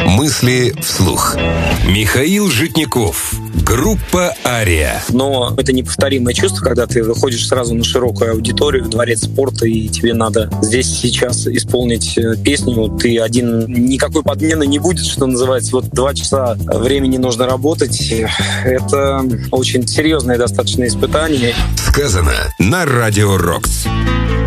Мысли вслух. Михаил Житников. Группа «Ария». Но это неповторимое чувство, когда ты выходишь сразу на широкую аудиторию в дворец спорта, и тебе надо здесь сейчас исполнить песню. Ты один, никакой подмены не будет, что называется. Вот 2 часа времени нужно работать. Это очень серьезное достаточно испытание. Сказано на Радио Рокс.